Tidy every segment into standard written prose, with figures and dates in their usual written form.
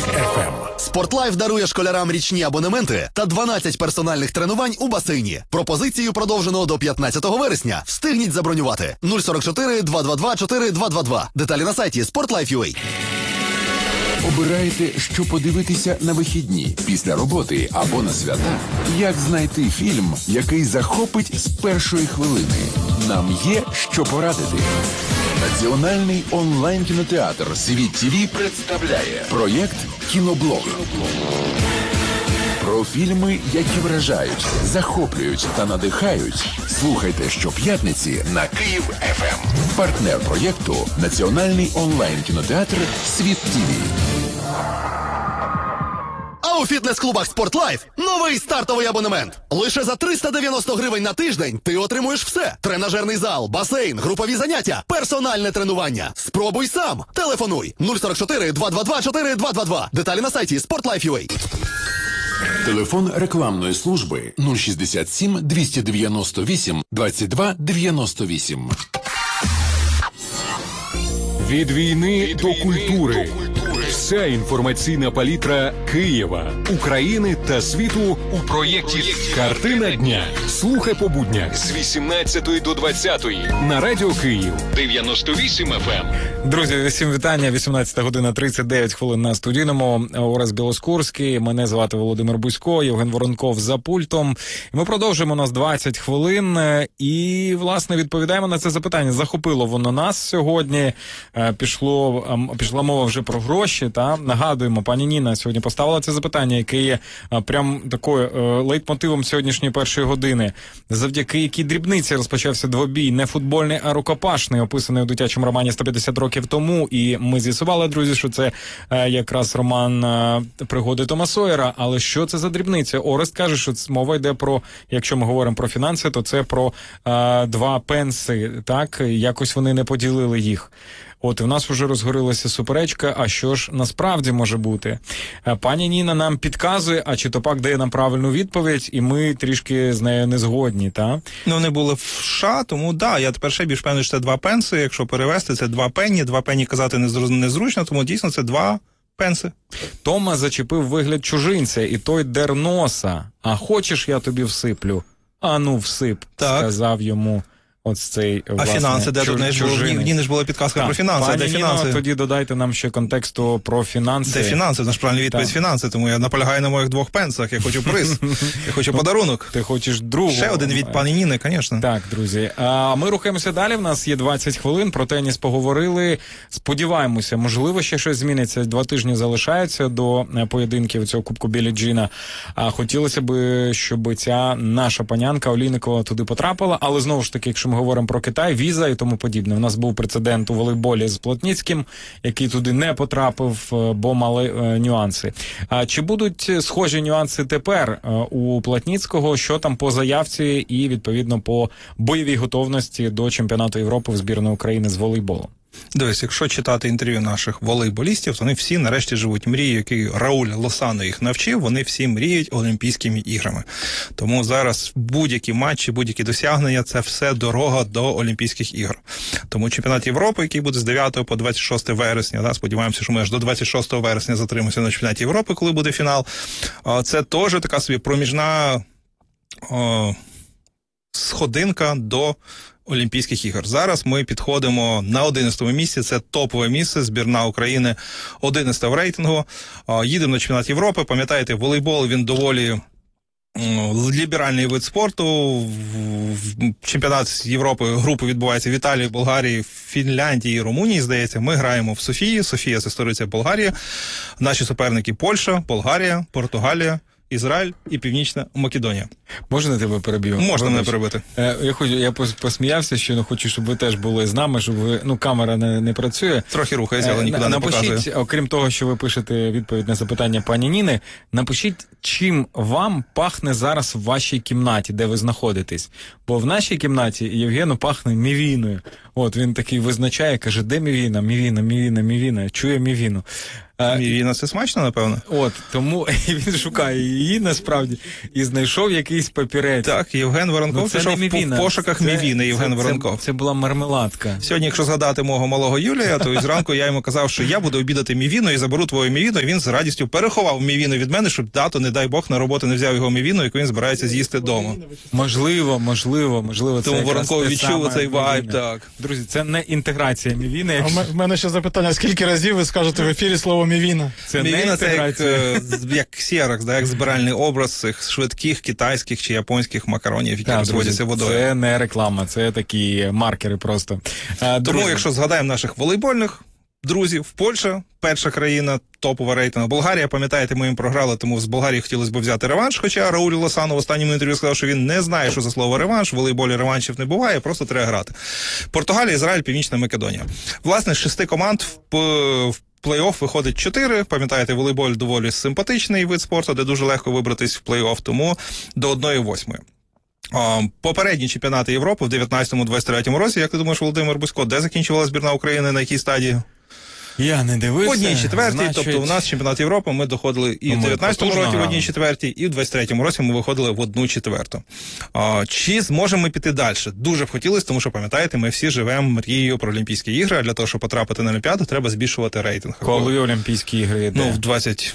FM. Спортлайф дарує школярам річні абонементи та 12 персональних тренувань у басейні. Пропозицію продовжено до 15 вересня. Встигніть забронювати. 044 222 4222. Деталі на сайті Sportlife.ua. Обираєте, що подивитися на вихідні, після роботи або на свята? Як знайти фільм, який захопить з першої хвилини? Нам є що порадити. Національний онлайн-кінотеатр «Світ ТВ» представляє проєкт «Кіноблог». Про фільми, які вражають, захоплюють та надихають. Слухайте щоп'ятниці на Київ ФМ. Партнер проєкту – Національний онлайн-кінотеатр «Світ ТВ». А у фітнес-клубах «Спортлайф» новий стартовий абонемент. Лише за 390 гривень на тиждень ти отримуєш все. Тренажерний зал, басейн, групові заняття, персональне тренування. Спробуй сам. Телефонуй 044 222 4222. Деталі на сайті Sportlife.ua. Телефон рекламної служби 067 298 22 98. Від війни до культури. Вся інформаційна палітра Києва, України та світу у проєкті «Картина дня». Слухай по буднях з 18 до 20 на Радіо Київ 98 FM. Друзі, всім вітання. 18 година 39 хвилин на студійному. Орес Білоскурський, мене звати Володимир Бусько, Євген Воронков за пультом. Ми продовжуємо, у нас 20 хвилин і, власне, відповідаємо на це запитання. Захопило воно нас сьогодні. Пішла мова вже про гроші. Та нагадуємо, пані Ніна сьогодні поставила це запитання, яке є прям такою лейтмотивом сьогоднішньої першої години. Завдяки якій дрібниці розпочався двобій, не футбольний, а рукопашний, описаний у дитячому романі 150 років тому. І ми з'ясували, друзі, що це якраз роман пригоди Тома Сойера. Але що це за дрібниця? Орест каже, що мова йде про, якщо ми говоримо про фінанси, то це про 2 пенси, так? Якось вони не поділили їх. От, і в нас вже розгорилася суперечка, а що ж насправді може бути? Пані Ніна нам підказує, а чи то пак дає нам правильну відповідь, і ми трішки з нею не згодні, так? Ну, вони були в США, тому, да, я тепер ще більш певний, що це 2 пенси, якщо перевести, це 2 пенні, 2 пенні казати незручно, тому дійсно це 2 пенси. Тома зачепив вигляд чужинця, і той дер носа. А хочеш, я тобі всиплю? А ну, всип, так. Сказав йому. Ось цей, власне, фінанси, де тут не ж була підказка про фінанси, пані де фінанси? Ніно, тоді додайте нам ще контексту про фінанси. Де фінанси? Наш правильний відповідь фінанси, тому я наполягаю на моїх 2 пенсах, я хочу приз, я хочу подарунок. Ти хочеш другого. Ще один від пані Ніни, звісно. Так, друзі. А ми рухаємося далі, в нас є 20 хвилин, про теніс поговорили. Сподіваємося, можливо, ще щось зміниться. 2 тижні залишаються до поєдинків цього Кубку Біллі Джіна. А хотілося б, щоб ця наша панянка Олійникова туди потрапила, але знову ж таки, якщо ми говоримо про Китай, віза і тому подібне. У нас був прецедент у волейболі з Плотніцьким, який туди не потрапив, бо мали нюанси. А чи будуть схожі нюанси тепер у Плотніцького, що там по заявці і, відповідно, по бойовій готовності до чемпіонату Європи в збірної України з волейболу? Дивись, якщо читати інтерв'ю наших волейболістів, то вони всі нарешті живуть мрією, який Рауль Лосано їх навчив, вони всі мріють Олімпійськими іграми. Тому зараз будь-які матчі, будь-які досягнення – це все дорога до Олімпійських ігор. Тому чемпіонат Європи, який буде з 9 по 26 вересня, да, сподіваємося, що ми аж до 26 вересня затримаємося на чемпіонаті Європи, коли буде фінал, це теж така собі проміжна сходинка до Олімпійських ігор. Зараз ми підходимо на 11-му місці, це топове місце, збірна України 11 в рейтингу. Їдемо на чемпіонат Європи, пам'ятаєте, волейбол, він доволі ліберальний вид спорту. Чемпіонат Європи групи відбувається в Італії, Болгарії, Фінляндії, Румунії, здається. Ми граємо в Софії. Софія – це столиця Болгарії. Наші суперники – Польща, Болгарія, Португалія, Ізраїль і Північна Македонія. Можна тебе переб'ю? Можна мене перебити. Я посміявся, що хочу, щоб ви теж були з нами, щоб ви, камера не працює. Трохи рухається, але нікуди не показує. Напишіть, окрім того, що ви пишете відповідь на запитання пані Ніни, напишіть, чим вам пахне зараз в вашій кімнаті, де ви знаходитесь. Бо в нашій кімнаті Євгену пахне мівіною. От, він такий визначає, каже, де Мівіна? Мівіна, чує Мівіну. Мівіна це смачно, напевно? От, тому він шукає її, насправді, і знайшов якийсь папірець. Так, Євген Воронков пішов в пошуках Мівіни, Євген Воронков. Це була мармеладка. Сьогодні, якщо згадати мого малого Юлія, то зранку я йому казав, що я буду обідати Мівіну і заберу твою Мівіну, і він з радістю переховав Мівіну від мене, щоб дато, не дай Бог, на роботу не взяв його Мівіну, яку він збирається з'їсти вдома. Можливо. Тому Воронков відчув цей вайб, так. Друзі, це не інтеграція Мівіни. В мене ще запитання, скільки разів ви скажете в ефірі слово Мівіна? Це Мівіна це як ксерокс, як збиральний образ цих швидких китайських чи японських макаронів, які розводяться водою. Це не реклама, це такі маркери просто. Тому, якщо згадаємо наших волейбольних друзів, Польща – перша країна, топова рейтингу. Болгарія, пам'ятаєте, ми їм програли, тому з Болгарії хотілося б взяти реванш, хоча Рауль Лосано в останньому інтерв'ю сказав, що він не знає, що за слово реванш, в волейболі реваншів не буває, просто треба грати. Португалія, Ізраїль, Північна Македонія. Власне, з 6 команд в плей-офф виходить 4. Пам'ятаєте, волейболь доволі симпатичний вид спорту, де дуже легко вибратись в плей-офф, тому до 1/8. Попередні чемпіонати Європи в 19-23 році, як ти думаєш, Володимир Бузько, де закінчувала збірна України, на якій стадії? Я не дивився. В 1/4, тобто у нас чемпіонат Європи ми доходили і в 19-му році в 1/4, і в 23-му році ми виходили в 1/4. Чи зможемо ми піти далі? Дуже б хотілося, тому що, пам'ятаєте, ми всі живемо мрією про Олімпійські ігри, а для того, щоб потрапити на Олімпіаду, треба збільшувати рейтинг. Коли Олімпійські ігри йде? В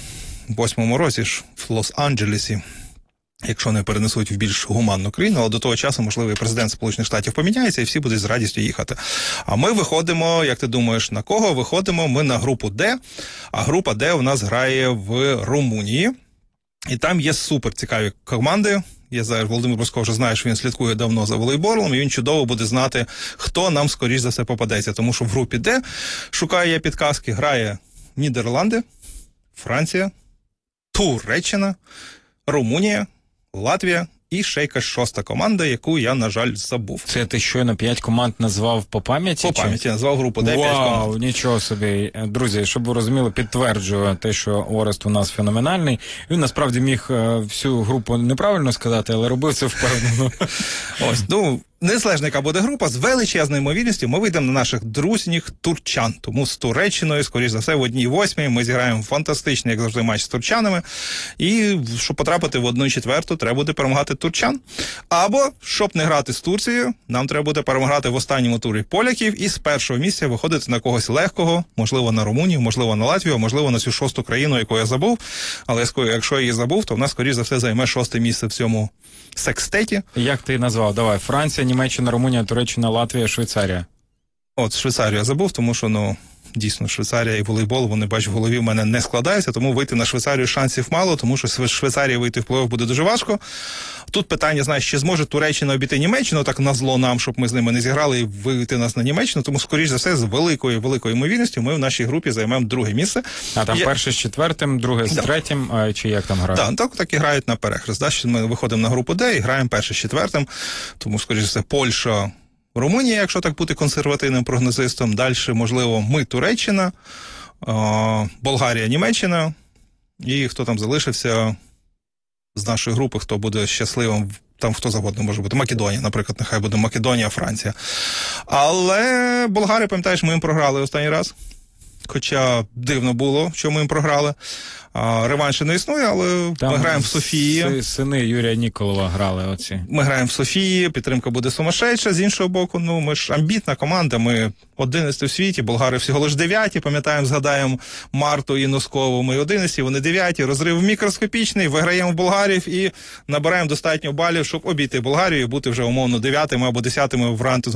28-му році ж в Лос-Анджелесі. Якщо не перенесуть в більш гуманну країну, але до того часу, можливо, і президент Сполучених Штатів поміняється, і всі будуть з радістю їхати. А ми виходимо, як ти думаєш, на кого? Виходимо ми на групу Д, а група Д у нас грає в Румунії. І там є супер цікаві команди. Я знаю, Володимир Бузько вже знає, що він слідкує давно за волейболом, і він чудово буде знати, хто нам, скоріш за все, попадеться. Тому що в групі Д, шукає я підказки, грає Нідерланди, Франція, Туреччина, Румунія, Латвія і ще якась 6-та команда, яку я, на жаль, забув. Це ти щойно 5 команд назвав по пам'яті? По пам'яті, назвав групу Д 5 команд. Вау, нічого собі. Друзі, щоб ви розуміли, підтверджую те, що Орест у нас феноменальний. Він насправді міг всю групу неправильно сказати, але робив це впевнено. Ось, незалежно, яка буде група, з величезною ймовірністю ми вийдемо на наших друзніх турчан. Тому з Туреччиною, скоріш за все, в 1/8 ми зіграємо фантастичний, як завжди, матч з турчанами. І щоб потрапити в 1/4, треба буде перемагати турчан. Або, щоб не грати з Турцією, нам треба буде перемагати в останньому турі поляків і з першого місця виходити на когось легкого, можливо, на Румунію, можливо, на Латвію, можливо, на цю 6-ту країну, яку я забув. Але якщо я її забув, то вона, скоріш за все, займе 6-те місце в цьому секстеті. Як ти назвав? Давай. Франція, Німеччина, Румунія, Туреччина, Латвія, Швейцарія. От Швейцарію я забув, тому що, дійсно, Швейцарія і волейбол, вони, бач, в голові в мене не складаються, тому вийти на Швейцарію шансів мало, тому що з Швейцарії вийти в плей-офф буде дуже важко. Тут питання, знаєш, чи зможе Туреччина обійти Німеччину, так назло нам, щоб ми з ними не зіграли і вийти нас на Німеччину, тому, скоріш за все, з великою ймовірністю ми в нашій групі займемо 2-е місце. А там перше з 4-м, друге з 3-м, чи як там грають? Так і грають на перехрест. Ми виходимо на групу Д і граємо перше з 4-м, тому, скоріш за все, Польща, Румунія, якщо так бути консервативним прогнозистом. Далі, можливо, ми Туреччина, Болгарія, Німеччина. І хто там залишився з нашої групи, хто буде щасливим, там хто завгодно може бути. Македонія, наприклад, нехай буде Македонія, Франція. Але болгари, пам'ятаєш, ми їм програли останній раз. Хоча дивно було, що ми їм програли. Реванші не існує, але там ми граємо в Софії. Сини Юрія Ніколова грали оці. Ми граємо в Софії, підтримка буде сумасшедша. З іншого боку, ми ж амбітна команда, ми 11 в світі, болгари всього лиш 9, пам'ятаємо, згадаємо Марту і Носкову, ми 11, вони 9, розрив мікроскопічний, виграємо в болгарів і набираємо достатньо балів, щоб обійти Болгарію і бути вже умовно 9-ми або 10-ми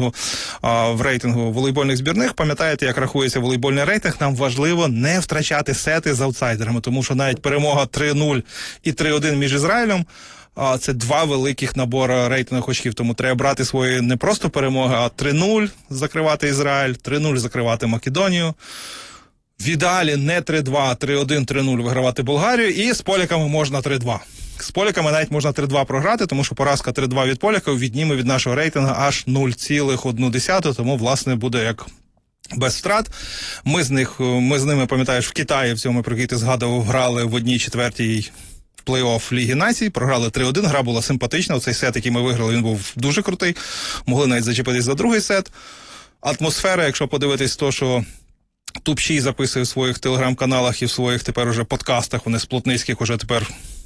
в рейтингу волейбольних збірних. Пам'ятаєте, як рахується волейбольний рейтинг? Нам важливо не втрачати сети з аутсайдерами, тому що навіть перемога 3-0 і 3-1 між Ізраїлем – це 2 великих набори рейтингових очків, тому треба брати свої не просто перемоги, а 3-0 закривати Ізраїль, 3-0 закривати Македонію. В ідеалі не 3-2, а 3-1, 3-0 вигравати Болгарію, і з поляками можна 3-2. З поляками навіть можна 3-2 програти, тому що поразка 3-2 від поляків відніме від нашого рейтингу аж 0,1, тому, власне, буде як без втрат. Ми з ними, пам'ятаєш, в Китаї, в цьому, про який ти згадував, грали в 1/4 в плей-офф Ліги Націй, програли 3-1, гра була симпатична, оцей сет, який ми виграли, він був дуже крутий, могли навіть зачепитись за другий сет. атмосфера, якщо подивитись то, що Тупчій записує в своїх телеграм-каналах і в своїх тепер уже подкастах, вони з Плотницьких уже тепер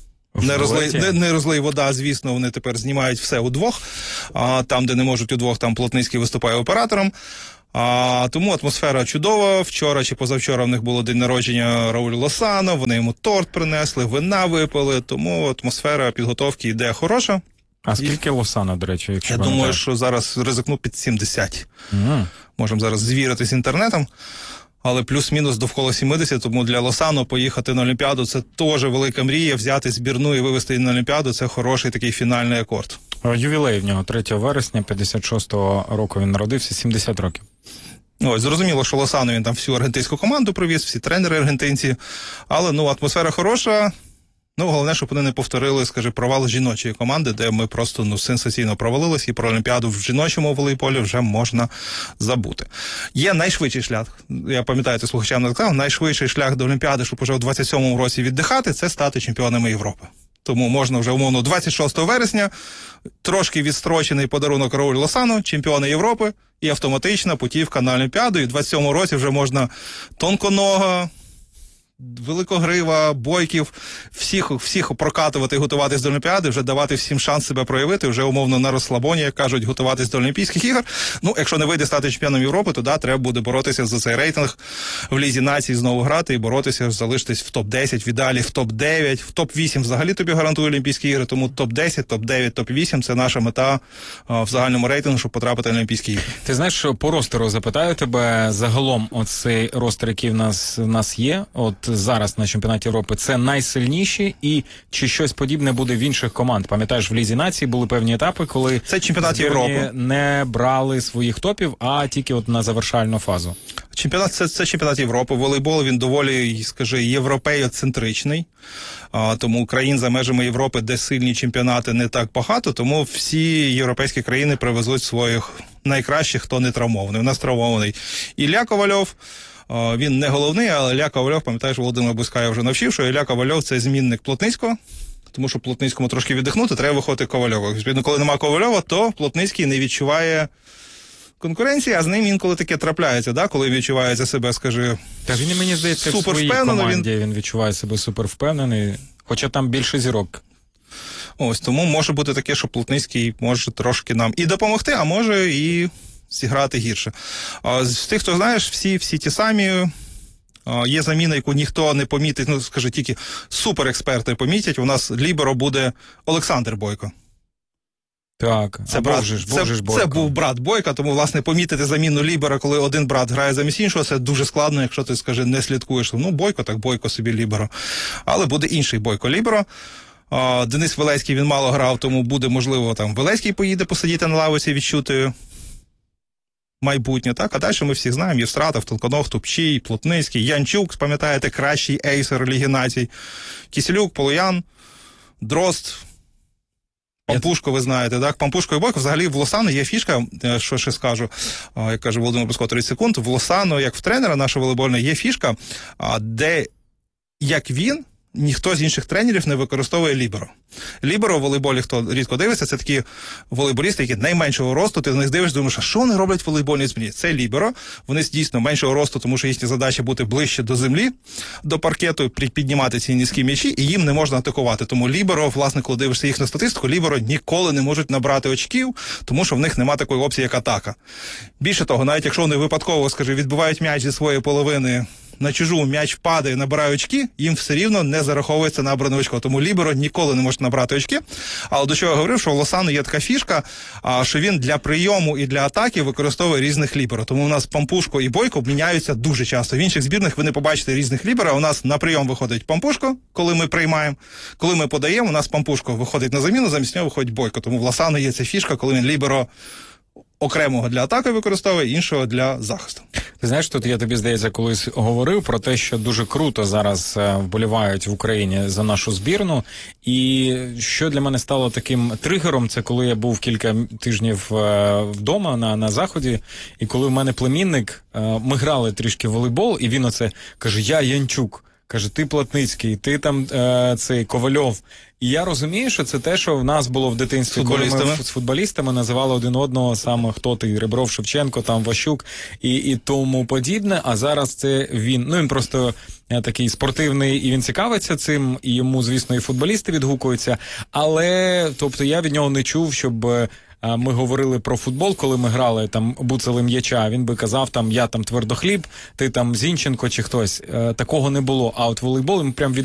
не розлий вода, звісно, вони тепер знімають все удвох, а там, де не можуть удвох, там Плотницький виступає оператором. Тому атмосфера чудова. Вчора чи позавчора в них було день народження Раулю Лосано, вони йому торт принесли, вина випили, тому атмосфера підготовки йде хороша. А скільки Лосано, до речі, якщо я думаю, що зараз ризикну під 70. Можемо зараз звірити з інтернетом. Але плюс-мінус довкола 70, тому для Лосано поїхати на Олімпіаду – це теж велика мрія, взяти збірну і вивезти її на Олімпіаду – це хороший такий фінальний акорд. Ювілей в нього 3 вересня, 56-го року він народився, 70 років. Ось, зрозуміло, що Лосано він там всю аргентинську команду привіз, всі тренери аргентинці, але, атмосфера хороша. Головне, щоб вони не повторили, провал жіночої команди, де ми просто, сенсаційно провалились, і про Олімпіаду в жіночому волейболі вже можна забути. Є найшвидший шлях, я пам'ятаю, ти слухачам не сказав, найшвидший шлях до Олімпіади, щоб уже в 27-му році віддихати, це стати чемпіонами Європи. Тому можна вже, умовно, 26 вересня, трошки відстрочений подарунок Рауль Лосано, чемпіони Європи, і автоматична путівка на Олімпіаду, і в 27-му році вже можна тонконога, Великогрива, Бойків, всіх прокатувати і готуватись до Олімпіади, вже давати всім шанс себе проявити, вже умовно на розслабоні, як кажуть, готуватись до Олімпійських ігор. Якщо не вийде стати чемпіоном Європи, то треба буде боротися за цей рейтинг в Лізі націй, знову грати і боротися, залишитись в топ-10, в ідеалі в топ-9, в топ-8 взагалі тобі гарантує Олімпійські ігри, тому топ-10, топ-9, топ-8 – це наша мета в загальному рейтингу, щоб потрапити на Олімпійські ігри. Ти знаєш, що по ростеру запитаю тебе, загалом оцей ростер, який в нас є, зараз на чемпіонаті Європи, це найсильніші, і чи щось подібне буде в інших команд? Пам'ятаєш, в Лізі націй були певні етапи, коли це чемпіонат Європи не брали своїх топів, а тільки на завершальну фазу. Це чемпіонат Європи. Волейбол, він доволі, європеоцентричний. Тому країн за межами Європи, де сильні чемпіонати, не так багато, тому всі європейські країни привезуть своїх найкращих, хто не травмований. У нас травмований Ілля Ковальов. Він не головний, але Ілля Ковальов, пам'ятаєш, Володимир Бузька я вже навчив, що Ілля Ковальов – це змінник Плотницького, тому що Плотницькому трошки віддихнути, треба виходити Ковальова. Відповідно, коли немає Ковальова, то Плотницький не відчуває конкуренції, а з ним інколи таке трапляється, коли відчувається себе, Та він, мені здається, в своїй команді він відчуває себе супервпевнений, хоча там більше зірок. Ось, тому може бути таке, що Плотницький може трошки нам і допомогти, а може і зіграти гірше. З тих, хто знаєш, всі ті самі. Є заміна, яку ніхто не помітить, тільки суперексперти помітять. У нас ліберо буде Олександр Бойко. Так, це Бойко. Це був брат Бойка, тому, власне, помітити заміну лібера, коли один брат грає замість іншого, це дуже складно, якщо ти, не слідкуєш. Бойко, так Бойко собі ліберо. Але буде інший Бойко ліберо. Денис Велеський, він мало грав, тому буде, можливо, Велеський поїде посидіти на лавиці, відчути майбутнє, так? А далі ми всіх знаємо: Євстратов, Толкунов, Тупчій, Плотницький, Янчук, пам'ятаєте, кращий ейсер Ліги націй, Кіселюк, Полуян, Дрозд, Пампушко, ви знаєте, так? Пампушко і Бойко. Взагалі в Лосано є фішка, що ще скажу, як каже Володимир Бузько, 30 секунд, в Лосано, як в тренера нашого волейбольного, є фішка, де, як він, ніхто з інших тренерів не використовує ліберо. Ліберо в волейболі, хто рідко дивиться, це такі волейболісти, які найменшого росту, ти на них дивишся, думаєш, а що вони роблять в волейбольній зміні? Це ліберо, вони дійсно меншого росту, тому що їхня задача бути ближче до землі, до паркету, піднімати ці низькі м'ячі, і їм не можна атакувати. Тому ліберо, власне, коли дивишся їхню статистику, ліберо ніколи не можуть набрати очків, тому що в них немає такої опції, як атака. Більше того, навіть якщо вони випадково, відбивають м'яч зі своєї половини на чужу, м'яч падає, набирає очки, їм все рівно не зараховується набране очко. Тому ліберо ніколи не може набрати очки. Але до чого я говорив, що у Лосано є така фішка, що він для прийому і для атаки використовує різних ліберо. Тому у нас Пампушко і Бойко міняються дуже часто. В інших збірних ви не побачите різних ліберо. У нас на прийом виходить Пампушко, коли ми приймаємо. Коли ми подаємо, у нас Пампушко виходить на заміну, замість нього виходить Бойко. Тому в Лосано є ця фішка, коли він ліберо окремого для атаки використовує, іншого для захисту. Ти знаєш, тут я тобі, здається, колись говорив про те, що дуже круто зараз вболівають в Україні за нашу збірну. І що для мене стало таким тригером, це коли я був кілька тижнів вдома на Заході, і коли в мене племінник, ми грали трішки в волейбол, і він оце каже: я Янчук. Каже, ти Плотницький, ти там цей Ковальов. І я розумію, що це те, що в нас було в дитинстві, коли ми з футболістами називали один одного саме хто ти, Ребров, Шевченко, там Ващук і тому подібне, а зараз це він. Ну, він просто такий спортивний, і він цікавиться цим, і йому, звісно, і футболісти відгукуються, але, тобто, я від нього не чув, щоб ми говорили про футбол, коли ми грали, там, буцали м'яча, він би казав, там, я там Твердохліб, ти там Зінченко чи хтось. Такого не було. А от волейбол, ми прям від